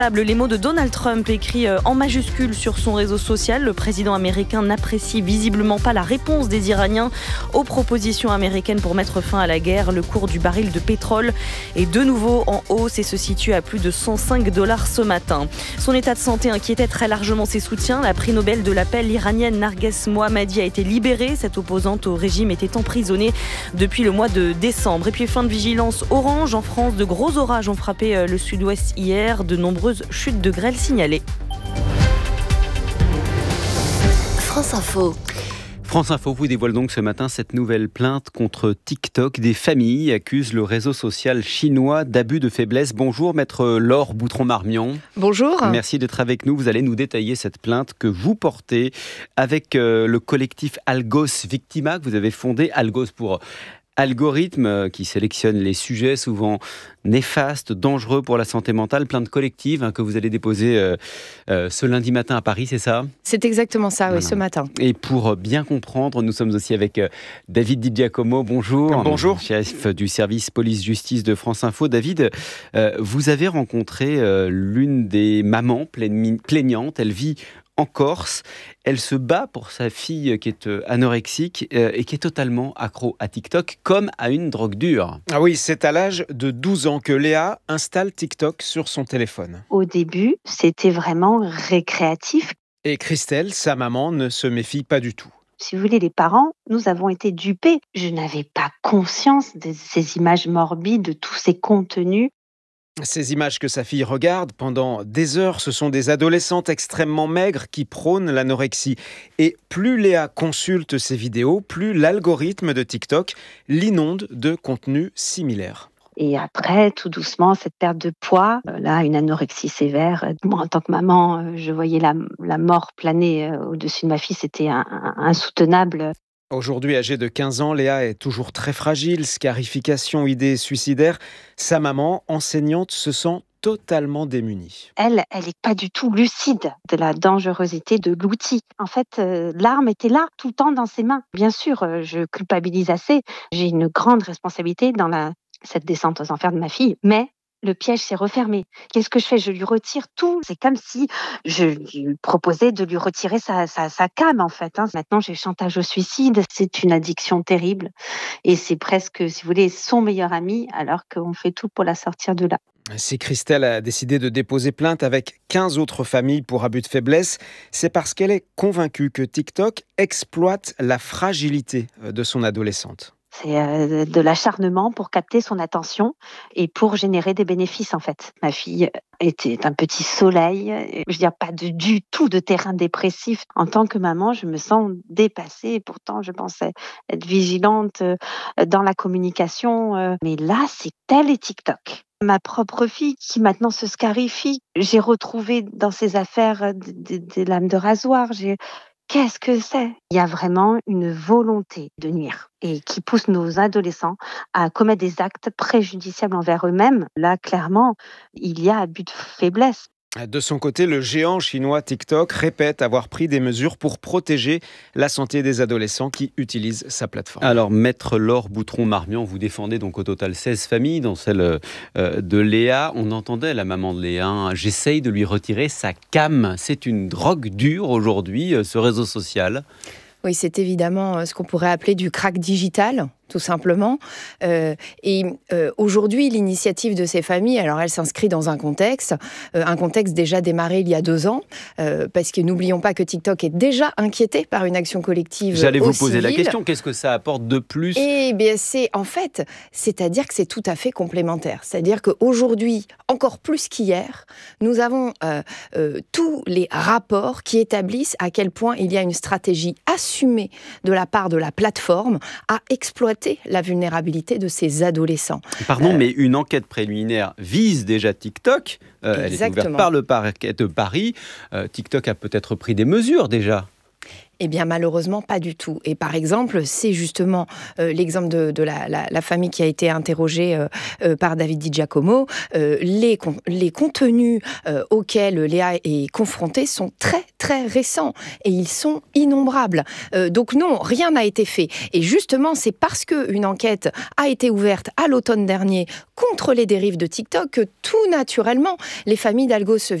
Les mots de Donald Trump écrits en majuscules sur son réseau social. Le président américain n'apprécie visiblement pas la réponse des Iraniens aux propositions américaines pour mettre fin à la guerre. Le cours du baril de pétrole est de nouveau en hausse et se situe à plus de $105 ce matin. Son état de santé inquiétait très largement ses soutiens. La prix Nobel de la paix, l'Iranienne Narges Mohammadi, a été libérée. Cette opposante au régime était emprisonnée depuis le mois de décembre. Et puis fin de vigilance orange en France. De gros orages ont frappé le sud-ouest hier. De nombreuses chutes de grêle signalées. France Info. France Info vous dévoile donc ce matin cette nouvelle plainte contre TikTok. Des familles accusent le réseau social chinois d'abus de faiblesse. Bonjour maître Laure Boutron-Marmion. Bonjour. Merci d'être avec nous. Vous allez nous détailler cette plainte que vous portez avec le collectif Algos Victima que vous avez fondé. Algos pour algorithme qui sélectionne les sujets souvent néfastes, dangereux pour la santé mentale. Plainte collective que vous allez déposer ce lundi matin à Paris, c'est ça ? C'est exactement ça, oui, ce matin. Et pour bien comprendre, nous sommes aussi avec David Di Giacomo. Bonjour. Bonjour. Chef du service police-justice de France Info. David, vous avez rencontré l'une des mamans plaignantes. Elle vit en Corse. Elle se bat pour sa fille qui est anorexique et qui est totalement accro à TikTok, comme à une drogue dure. Ah oui, c'est à l'âge de 12 ans que Léa installe TikTok sur son téléphone. Au début, c'était vraiment récréatif. Et Christelle, sa maman, ne se méfie pas du tout. Si vous voulez, les parents, nous avons été dupés. Je n'avais pas conscience de ces images morbides, de tous ces contenus. Ces images que sa fille regarde pendant des heures, ce sont des adolescentes extrêmement maigres qui prônent l'anorexie. Et plus Léa consulte ces vidéos, plus l'algorithme de TikTok l'inonde de contenus similaires. Et après, tout doucement, cette perte de poids, là, une anorexie sévère. Moi, en tant que maman, je voyais la mort planer au-dessus de ma fille. C'était insoutenable. Aujourd'hui, âgée de 15 ans, Léa est toujours très fragile, scarification, idées suicidaires. Sa maman, enseignante, se sent totalement démunie. Elle n'est pas du tout lucide de la dangerosité de l'outil. En fait, l'arme était là, tout le temps dans ses mains. Bien sûr, je culpabilise assez. J'ai une grande responsabilité dans cette descente aux enfers de ma fille, mais le piège s'est refermé. Qu'est-ce que je fais ? Je lui retire tout. C'est comme si je lui proposais de lui retirer sa cam, en fait. Maintenant, j'ai le chantage au suicide. C'est une addiction terrible. Et c'est presque, si vous voulez, son meilleur ami, alors qu'on fait tout pour la sortir de là. Si Christelle a décidé de déposer plainte avec 15 autres familles pour abus de faiblesse, c'est parce qu'elle est convaincue que TikTok exploite la fragilité de son adolescente. C'est de l'acharnement pour capter son attention et pour générer des bénéfices, en fait. Ma fille était un petit soleil, je veux dire, pas du tout de terrain dépressif. En tant que maman, je me sens dépassée. Pourtant, je pensais être vigilante dans la communication. Mais là, c'est tel et TikTok. Ma propre fille qui maintenant se scarifie. J'ai retrouvé dans ses affaires des lames de rasoir. Qu'est-ce que c'est ? Il y a vraiment une volonté de nuire et qui pousse nos adolescents à commettre des actes préjudiciables envers eux-mêmes. Là, clairement, il y a abus de faiblesse. De son côté, le géant chinois TikTok répète avoir pris des mesures pour protéger la santé des adolescents qui utilisent sa plateforme. Alors, maître Laure Boutron-Marmion, vous défendez donc au total 16 familles, dont celle de Léa. On entendait la maman de Léa, j'essaye de lui retirer sa cam. C'est une drogue dure aujourd'hui, ce réseau social. Oui, c'est évidemment ce qu'on pourrait appeler du crack digital, tout simplement. Aujourd'hui, l'initiative de ces familles, alors elle s'inscrit dans un contexte déjà démarré il y a 2 ans, parce que n'oublions pas que TikTok est déjà inquiété par une action collective. J'allais vous poser la question, qu'est-ce que ça apporte de plus ? Eh bien, c'est-à-dire que c'est tout à fait complémentaire. C'est-à-dire qu'aujourd'hui, encore plus qu'hier, nous avons tous les rapports qui établissent à quel point il y a une stratégie assumée de la part de la plateforme à exploiter la vulnérabilité de ces adolescents. Pardon, mais une enquête préliminaire vise déjà TikTok. Elle est ouverte par le parquet de Paris. TikTok a peut-être pris des mesures déjà. Eh bien, malheureusement, pas du tout. Et par exemple, c'est justement l'exemple de la famille qui a été interrogée par David Di Giacomo. Les contenus auxquels Léa est confrontée sont très, très récents et ils sont innombrables. Donc non, rien n'a été fait. Et justement, c'est parce qu'une enquête a été ouverte à l'automne dernier contre les dérives de TikTok que tout naturellement, les familles d'Algos